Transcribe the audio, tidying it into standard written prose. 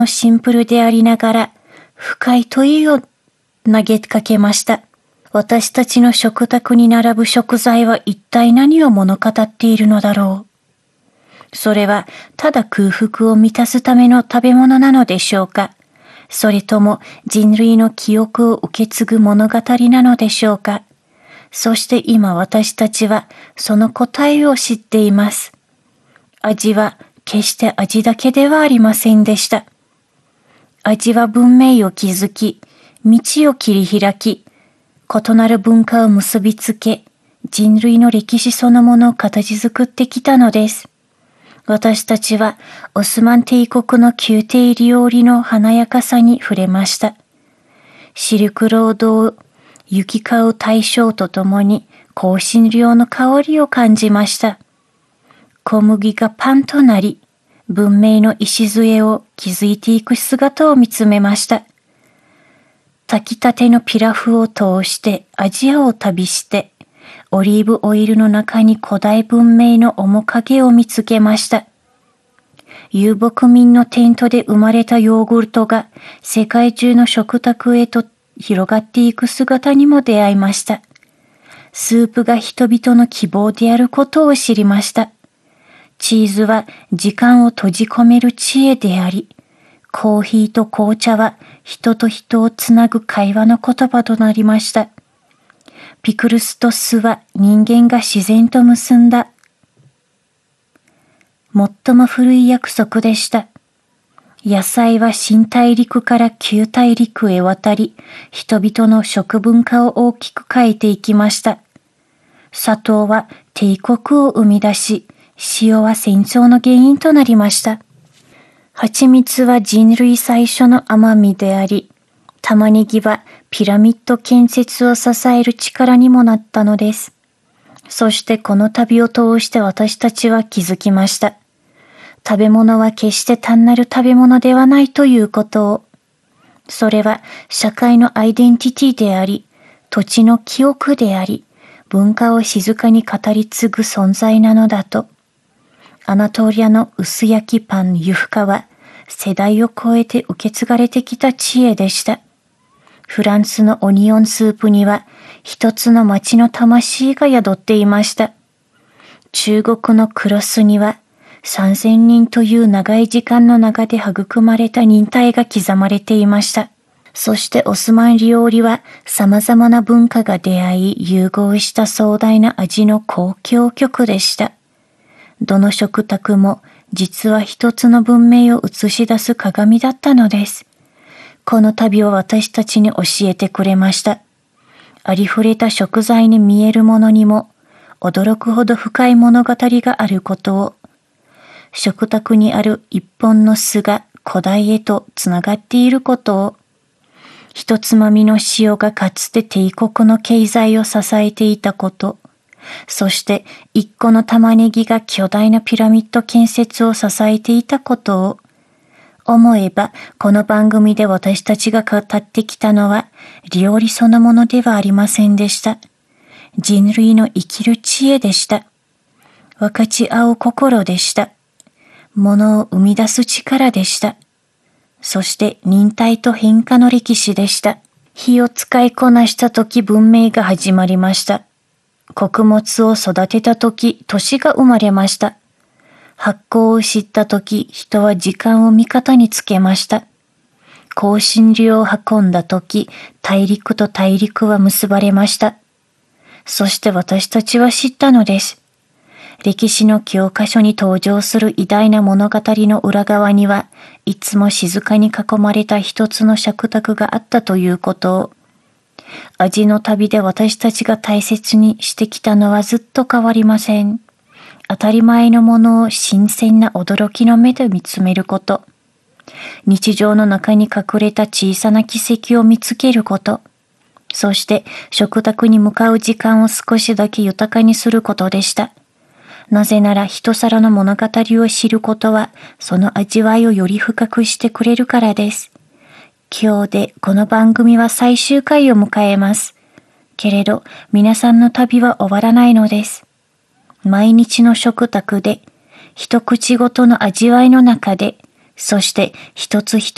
シンプルでありながら深い問いを投げかけました。私たちの食卓に並ぶ食材は一体何を物語っているのだろう。それはただ空腹を満たすための食べ物なのでしょうか。それとも人類の記憶を受け継ぐ物語なのでしょうか。そして今私たちはその答えを知っています。味は決して味だけではありませんでした。味は文明を築き、道を切り開き、異なる文化を結びつけ、人類の歴史そのものを形作ってきたのです。私たちはオスマン帝国の宮廷料理の華やかさに触れました。シルクロードを行き交う大将とともに香辛料の香りを感じました。小麦がパンとなり、文明の礎を築いていく姿を見つめました。炊きたてのピラフを通してアジアを旅して、オリーブオイルの中に古代文明の面影を見つけました。遊牧民のテントで生まれたヨーグルトが世界中の食卓へと広がっていく姿にも出会いました。スープが人々の希望であることを知りました。チーズは時間を閉じ込める知恵であり、コーヒーと紅茶は人と人をつなぐ会話の言葉となりました。ピクルスと酢は人間が自然と結んだ最も古い約束でした。野菜は新大陸から旧大陸へ渡り、人々の食文化を大きく変えていきました。砂糖は帝国を生み出し、塩は戦争の原因となりました。蜂蜜は人類最初の甘みであり、玉ねぎはピラミッド建設を支える力にもなったのです。そしてこの旅を通して私たちは気づきました。食べ物は決して単なる食べ物ではないということを。それは社会のアイデンティティであり、土地の記憶であり、文化を静かに語り継ぐ存在なのだと。アナトリアの薄焼きパンユフカは世代を超えて受け継がれてきた知恵でした。フランスのオニオンスープには一つの町の魂が宿っていました。中国のクロスには3000人という長い時間の中で育まれた忍耐が刻まれていました。そしてオスマン料理は様々な文化が出会い融合した壮大な味の交響曲でした。どの食卓も実は一つの文明を映し出す鏡だったのです。この旅を私たちに教えてくれました。ありふれた食材に見えるものにも驚くほど深い物語があることを、食卓にある一本の酢が古代へとつながっていることを、一つまみの塩がかつて帝国の経済を支えていたこと、そして一個の玉ねぎが巨大なピラミッド建設を支えていたことを、思えばこの番組で私たちが語ってきたのは料理そのものではありませんでした。人類の生きる知恵でした。分かち合う心でした。ものを生み出す力でした。そして忍耐と変化の歴史でした。火を使いこなしたとき文明が始まりました。穀物を育てたとき都市が生まれました。発酵を知ったとき人は時間を味方につけました。香辛料を運んだとき大陸と大陸は結ばれました。そして私たちは知ったのです。歴史の教科書に登場する偉大な物語の裏側にはいつも静かに囲まれた一つの食卓があったということを。味の旅で私たちが大切にしてきたのはずっと変わりません。当たり前のものを新鮮な驚きの目で見つめること。日常の中に隠れた小さな奇跡を見つけること。そして食卓に向かう時間を少しだけ豊かにすることでした。なぜなら一皿の物語を知ることはその味わいをより深くしてくれるからです。今日でこの番組は最終回を迎えます。けれど皆さんの旅は終わらないのです。毎日の食卓で、一口ごとの味わいの中で、そして一つ一つ